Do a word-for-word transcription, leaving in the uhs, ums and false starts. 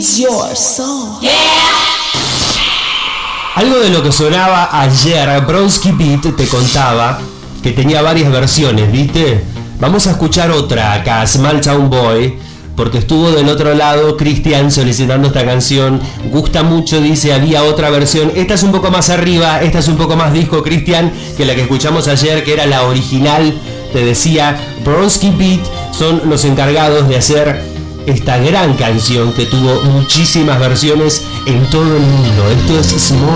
It's your song. Yeah. Algo de lo que sonaba ayer, Bronski Beat te contaba que tenía varias versiones, ¿viste? Vamos a escuchar otra acá, Small Town Boy, porque estuvo del otro lado Cristian solicitando esta canción. Gusta mucho, dice, había otra versión. Esta es un poco más arriba, esta es un poco más disco, Cristian, que la que escuchamos ayer, que era la original. Te decía, Bronski Beat son los encargados de hacer esta gran canción que tuvo muchísimas versiones en todo el mundo. Esto es Small